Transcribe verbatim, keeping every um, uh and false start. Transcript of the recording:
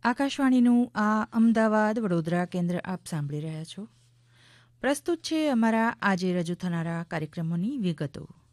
આકાશવાણીનું આ અમદાવાદ વડોદરા કેન્દ્ર આપ સાંભળી રહ્યા છો. પ્રસ્તુત છે અમારા આજે રજૂ થનારા કાર્યક્રમોની વિગતો.